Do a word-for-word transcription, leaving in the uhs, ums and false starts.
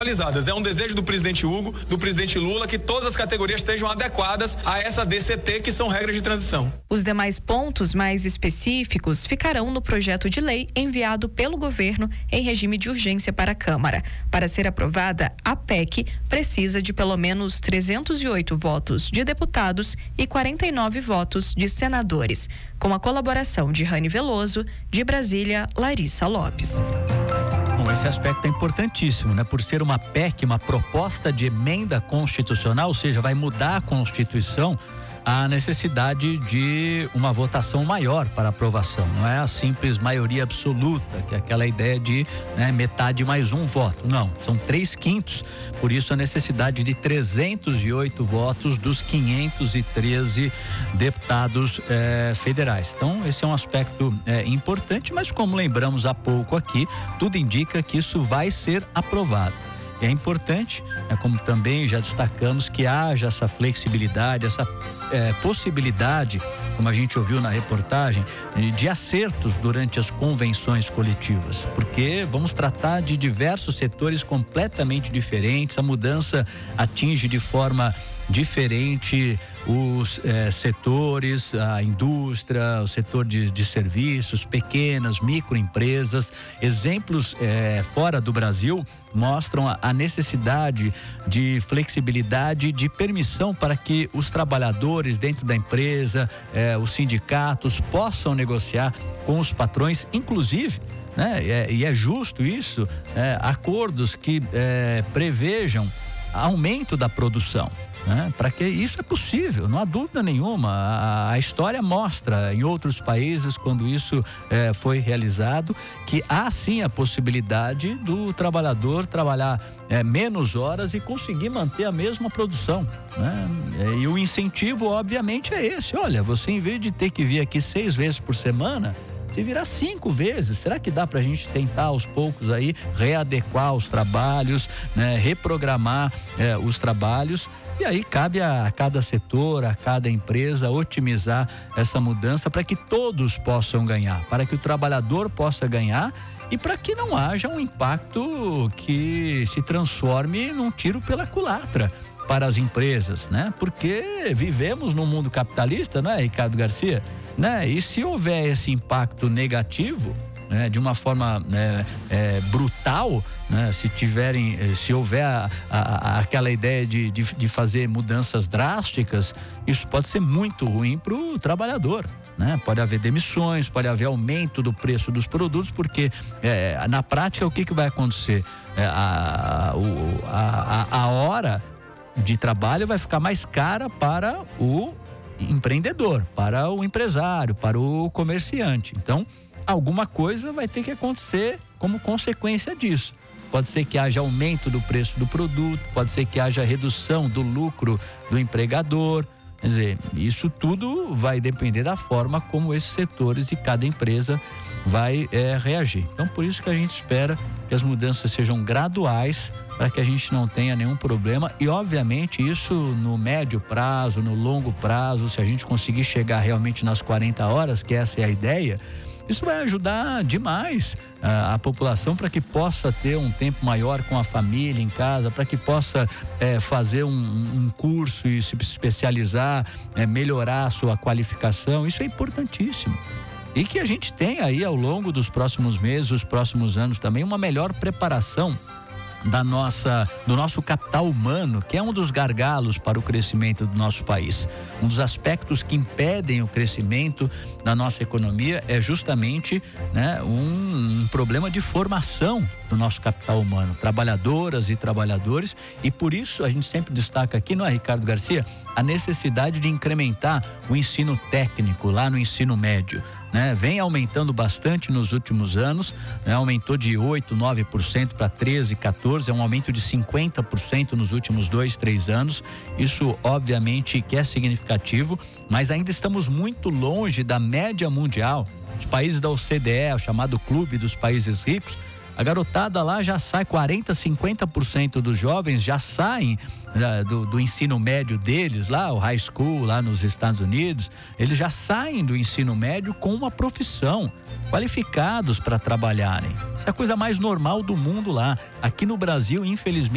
É um desejo do presidente Hugo, do presidente Lula, que todas as categorias estejam adequadas a essa D C T, que são regras de transição. Os demais pontos mais específicos ficarão no projeto de lei enviado pelo governo em regime de urgência para a Câmara. Para ser aprovada, a P E C precisa de pelo menos trezentos e oito votos de deputados e quarenta e nove votos de senadores, com a colaboração de Rani Veloso, de Brasília, Larissa Lopes. Bom, esse aspecto é importantíssimo, né? Por ser uma P E C, uma proposta de emenda constitucional, ou seja, vai mudar a Constituição, há necessidade de uma votação maior para aprovação. Não é a simples maioria absoluta, que é aquela ideia de, né, metade mais um voto. Não, são três quintos. Por isso a necessidade de trezentos e oito votos dos quinhentos e treze deputados eh, federais. Então, esse é um aspecto eh, importante, mas como lembramos há pouco aqui, tudo indica que isso vai ser aprovado. É importante, é, como também já destacamos, que haja essa flexibilidade, essa é, possibilidade, como a gente ouviu na reportagem, de acertos durante as convenções coletivas, porque vamos tratar de diversos setores completamente diferentes. A mudança atinge de forma diferente os eh, setores, a indústria, o setor de, de serviços, pequenas, microempresas. Exemplos eh, fora do Brasil mostram a, a necessidade de flexibilidade, de permissão para que os trabalhadores dentro da empresa, eh, os sindicatos possam negociar com os patrões, inclusive, né? E é, e é justo isso, eh, acordos que eh, prevejam aumento da produção. Né? Para que isso é possível, não há dúvida nenhuma. A, a história mostra em outros países, quando isso eh, foi realizado, que há sim a possibilidade do trabalhador trabalhar eh, menos horas e conseguir manter a mesma produção. Né? E o incentivo, obviamente, é esse. Olha, você, em vez de ter que vir aqui seis vezes por semana, se virar cinco vezes, será que dá pra gente tentar aos poucos aí readequar os trabalhos, né? Reprogramar eh, os trabalhos? E aí cabe a, a cada setor, a cada empresa otimizar essa mudança para que todos possam ganhar, para que o trabalhador possa ganhar e para que não haja um impacto que se transforme num tiro pela culatra para as empresas, né? Porque vivemos num mundo capitalista, não é, Ricardo Garcia? Né? E se houver esse impacto negativo, né, de uma forma né, é, brutal, né, se tiverem, se houver a, a, aquela ideia de, de, de fazer mudanças drásticas, isso pode ser muito ruim para o trabalhador. Né? Pode haver demissões, pode haver aumento do preço dos produtos, porque é, na prática o que, que vai acontecer? É, a, o, a, a hora de trabalho vai ficar mais cara para o empreendedor, para o empresário, para o comerciante. Então, alguma coisa vai ter que acontecer como consequência disso. Pode ser que haja aumento do preço do produto, pode ser que haja redução do lucro do empregador. Quer dizer, isso tudo vai depender da forma como esses setores e cada empresa vai é, reagir. Então, por isso que a gente espera que as mudanças sejam graduais, para que a gente não tenha nenhum problema. E, obviamente, isso no médio prazo, no longo prazo, se a gente conseguir chegar realmente nas quarenta horas, que essa é a ideia, isso vai ajudar demais a, a população para que possa ter um tempo maior com a família em casa, para que possa é, fazer um, um curso e se especializar, é, melhorar a sua qualificação. Isso é importantíssimo. E que a gente tenha aí ao longo dos próximos meses, os próximos anos também, uma melhor preparação da nossa, do nosso capital humano, que é um dos gargalos para o crescimento do nosso país. Um dos aspectos que impedem o crescimento da nossa economia é justamente, né, um, um problema de formação do nosso capital humano, trabalhadoras e trabalhadores, e por isso a gente sempre destaca aqui, não é, Ricardo Garcia, a necessidade de incrementar o ensino técnico lá no ensino médio. Né, vem aumentando bastante nos últimos anos, né, aumentou de oito, nove por cento para treze, quatorze, é um aumento de cinquenta por cento nos últimos dois, três anos. Isso obviamente que é significativo, mas ainda estamos muito longe da média mundial. Os países da O C D E, o chamado Clube dos Países Ricos, a garotada lá já sai, quarenta, cinquenta por cento dos jovens já saem uh, do, do ensino médio deles lá, o high school lá nos Estados Unidos, eles já saem do ensino médio com uma profissão, qualificados para trabalharem. Isso é a coisa mais normal do mundo lá. Aqui no Brasil, infelizmente,